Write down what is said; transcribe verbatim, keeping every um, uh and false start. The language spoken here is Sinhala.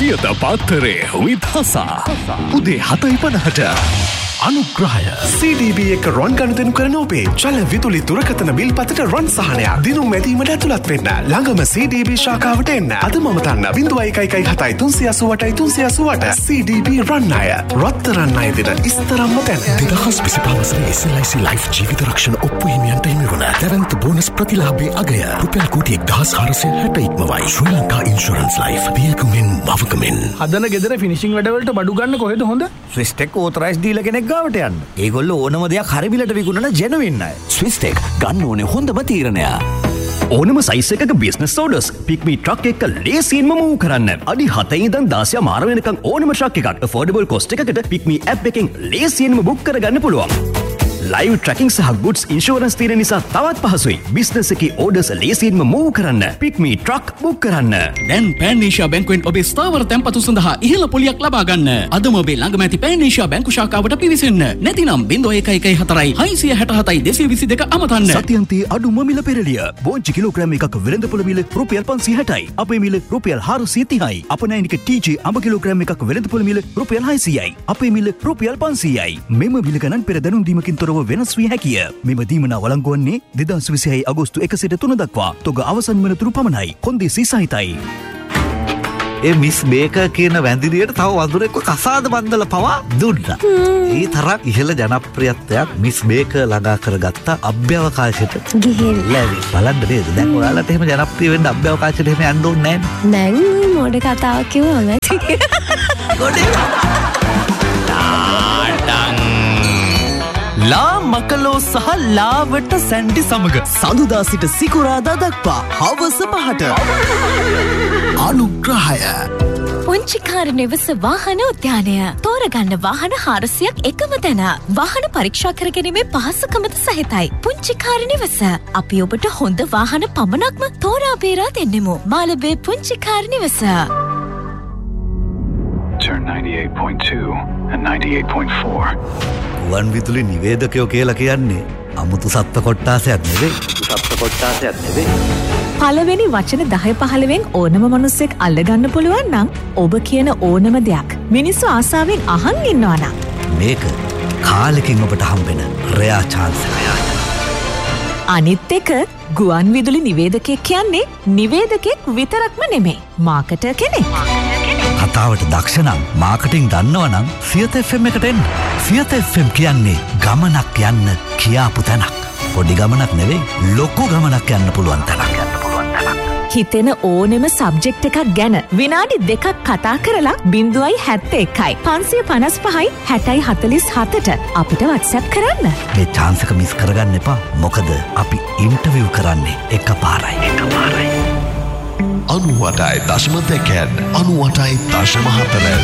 සියත පත්තරේ with හසා. උදේ හතයි පනහට. අනුග්‍රහය C D B එක රොන් ගණදෙනු කරන ඔබේ ජල විදුලි දුරකථන බිල් පතට රොන් සහනයක් දිනුම් මැදීමට ඇතුළත් වෙන්න. ළඟම C D B ශාඛාවට එන්න. අද මම තන්න බිංදුවයි එකයි එකයි හතයි තුන්සිය අසූඅටයි තුන්සිය අසූඅට. C D B රන් අය රත්තරන් අය දෙන ඉස්තරම්ම තැන. දෙදහස් විසිපහ වසරේ S L I C Life ජීවිත රක්ෂණ ඔප්පු හිමියන්ට හිමි වන දැවැන්ත බෝනස් ප්‍රතිලාභයේ අගය රුපියල් කෝටි එක්දහස් හාරසිය හැට ඉක්මවයි. ශ්‍රී ලංකා ඉන්ෂුරන්ස් ලයිෆ් පියකුමින් මවකමින්. හදන ගෙදර ෆිනිෂිං වැඩවලට බඩු ගන්න කොහෙද හොඳ? ස්විස්ටෙක් ඕතරයිස් දීලා කෙනෙක් ගාවට යන්න. ඒගොල්ලෝ ඕනම දෙයක් හරි බිලට විකුණන ජෙනුවින් අය. ස්විස්ටෙක් ගන්න ඕනේ හොඳම තීරණය. ඕනම සයිස් එකක බිස්නස් ඕඩර්ස් පික්මි ට්‍රක් එක්ක ලේසියෙන්ම මූව් කරන්න. අඩි හතේ ඉඳන් දාසය මාර වෙනකන් ඕනම ට්‍රක් එකක් අෆෝඩබල් කොස්ට් එකකට පික්මි ඇප් එකෙන් ලේසියෙන්ම බුක් කරගන්න පුළුවන්. ලයිව් ට්‍රැකින් සහ ගුඩ්ස් ඉන්ෂුරන්ස් තියෙන නිසා තවත් පහසුයි. බිස්නස් එකේ ඕඩර්ස් ලේසියෙන්ම මූව් කරන්න. පික්මි ට්‍රක් බුක් කරන්න. දැන් පෑන් ඒෂියා බැංකුවෙන් ඔබේ ස්ථාවර තැන්පතු සඳහා ඉහළ පොලියක් ලබා ගන්න. අදම ඔබේ ළඟම ඇති පෑන් ඒෂියා බැංකු ශාඛාවට පිවිසෙන්න. නැතිනම් ज़ीरो एक एक एक चार හයසිය හැට හතයි දෙසිය විසි දෙක අමතන්න. සතියන්තයේ අඩුම මිල පෙරළිය. බෝංචි කිලෝග්‍රෑම් එකක වෙළඳපොළ මිල රුපියල් පන්සිය හැටයි. අපේ මිල රුපියල් හාරසිය තිහයි. අපනෑනික T G අඹ කිලෝග්‍රෑම් එකක වෙළඳපොළ මිල රුපියල් හයසියයි. අපේ මිල රුපියල් පන්සියයි. මෙම මිල ගණන් පෙර දැනුම් දීමකින් තොරව වෙනස් විය හැකිය. මෙම දීමනා වළංගු වන්නේ දෙදහස් විසිහය අගෝස්තු එක සිට තුන දක්වා. තොග අවසන් වන තුරු පමණයි. කොන්දේසි සහිතයි. ඒ මිස් බේකර් කියන වැඳිරියට තව වඳුරෙක්ව කසාද බන්දල පවා දුන්නා. ඒ තරම් ඉහළ ජනප්‍රියත්වයක් මිස් බේකර් ළඟා කරගත්ත අභ්‍යවකාශයට ගිහිල්ලා බලන්න නේද? දැන් ඔයාලට එහෙම ජනප්‍රිය වෙන්න අභ්‍යවකාශයට එහෙම යන්න ඕනේ නැහැ. දැන් මොඩ කතාවක් කිව්වම ගොඩේ ලා මකලෝ සහ ලාවට සැන්ඩි සමග සඳුදා සිට සිකුරාදා දක්වා හවස පහට අනුග්‍රහය පුංචිකාර නිවස වාහන උද්‍යානය තෝරගන්න වාහන හාරසියක් එකම තැන. වාහන පරීක්ෂා කර ගැනීමේ පහසුකමද සහිතයි. පුංචිකාර නිවස අපි ඔබට හොඳ වාහන පමණක්ම තෝරා බේරා දෙන්නෙමු. මාළඹේ පුංචිකාර නිවස. Turn ninety-eight point two and ninety-eight point four. වන් විදුලි නිවේදකයෝ කියලා කියන්නේ අමුතු සත්ත්ව කොට්ටාසයක් නෙවෙයි. සත්ත්ව කොට්ටාසයක් නෙවෙයි. පළවෙනි වචන දහය පහළවෙන් ඕනම මිනිස්සෙක් අල්ලගන්න පුළුවන් නම් ඔබ කියන ඕනම දෙයක් මිනිස්සු ආසාවෙන් අහන් ඉන්නවා නම් මේක කාලෙකින් ඔබට හම්බෙන රෙයා chance එකක්. අනිත් එක ගුවන් විදුලි නිවේදකයෙක් කියන්නේ නිවේදකෙක් විතරක්ම නෙමෙයි මාකටර් කෙනෙක්. කතාවට දක්ෂ නම් මාකටිං දන්නවා නම් සියත F M එකට එන්න. සියත F M කියන්නේ ගමනක් යන්න කියාපු තැනක්. පොඩි ගමනක් නෙවෙයි ලොකු ගමනක් යන්න පුළුවන් තැනක්. හිතෙන ඕනෙම සබ්ජෙක්ට් එකක් ගැන විනාඩි දෙකක් කතා කරලා බිංදුවයි හැත්තෑ එකයි පන්සිය පනස් පහයි හැටයි හතලිස් හතට අපිට WhatsApp කරන්න. මේ chance එක මිස් කරගන්න එපා. මොකද අපි ඉන්ටර්විව් කරන්නේ එකපාරයි. එකපාරයි. අනූඅටයි දශම දෙකෙන් අනූඅටයි දශම හතර